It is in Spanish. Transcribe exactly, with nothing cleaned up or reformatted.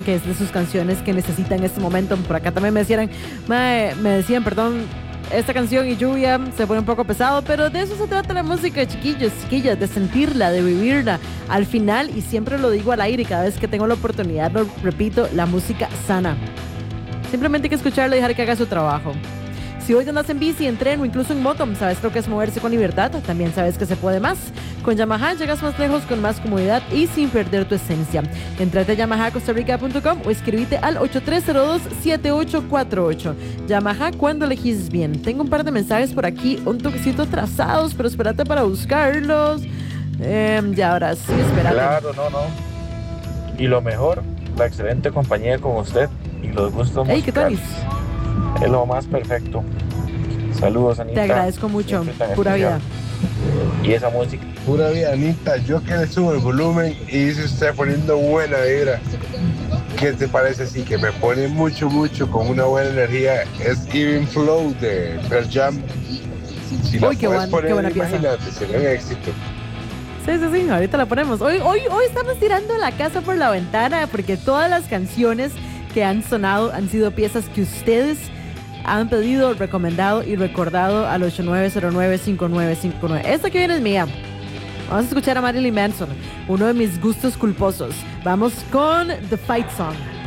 que es de sus canciones que necesita en este momento. Por acá también me decían, me, me decían, perdón, esta canción y lluvia se pone un poco pesado, pero de eso se trata la música, chiquillos, chiquillas, de sentirla, de vivirla. Al final, y siempre lo digo al aire, cada vez que tengo la oportunidad lo repito, la música sana. Simplemente hay que escucharla y dejar que haga su trabajo. Si hoy andas en bici, en tren o incluso en moto, sabes lo que es moverse con libertad, también sabes que se puede más. Con Yamaha llegas más lejos con más comodidad y sin perder tu esencia. Entrate a yamaha costa rica punto com o escribite al ocho tres cero dos siete ocho cuatro ocho. Yamaha, cuando elegís bien. Tengo un par de mensajes por aquí, un toquecito atrasados, pero espérate para buscarlos. Eh, ya ahora sí, espérate. Claro, no, no. Y lo mejor, la excelente compañía con usted y los gustos Hey, ¿qué tal? Es lo más perfecto. Saludos, Anita. Te agradezco mucho. Pura especial. vida. Y esa música. Pura vida, Anita. Yo que le subo el volumen y dice usted poniendo buena vibra. ¿Qué te parece así? Que me pone mucho, mucho con una buena energía. Es Even Flow de Pearl Jam. Si la Uy, qué, puedes buen, poner, qué buena pieza. imagínate, sería un éxito. Sí, sí, sí, ahorita la ponemos. Hoy, hoy, hoy estamos tirando la casa por la ventana porque todas las canciones que han sonado han sido piezas que ustedes han pedido, recomendado y recordado al ocho nueve cero nueve cinco nueve cinco nueve. Esta que viene es mía. Vamos a escuchar a Marilyn Manson, uno de mis gustos culposos. Vamos con The Fight Song.